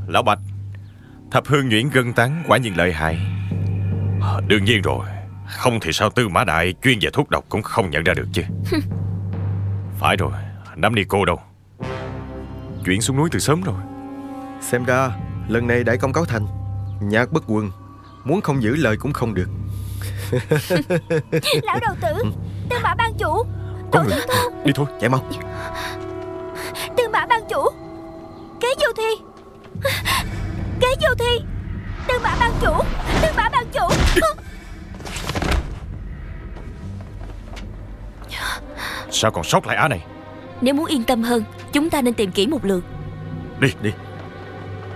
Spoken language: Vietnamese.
Lão Bạch, thập hương nhuyễn gân tán quả nhiên lợi hại. Đương nhiên rồi, không thì sao Tư Mã Đại chuyên về thuốc độc cũng không nhận ra được chứ. Phải rồi, đám ni cô đâu? Chuyển xuống núi từ sớm rồi. Xem ra lần này đại công cáo thành, Nhạc Bất Quần muốn không giữ lời cũng không được. Lão đầu tử, Tư Mã ban chủ, Có người, đi thôi, chạy mau. Tư Mã ban chủ, Kế Du Thi, Kế Du Thi, Tư Mã ban chủ, Tư Mã ban chủ. Sao còn sót lại Á này? Nếu muốn yên tâm hơn, chúng ta nên tìm kỹ một lượt. Đi.